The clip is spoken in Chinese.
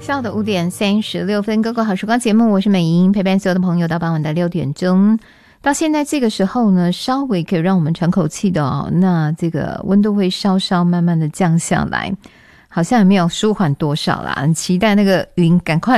下午的5:36，哥哥好时光节目，我是美英，陪伴所有的朋友到傍晚的6点钟。到现在这个时候呢，稍微可以让我们喘口气的哦，那这个温度会稍稍慢慢的降下来，好像也没有舒缓多少啦，很期待那个云赶快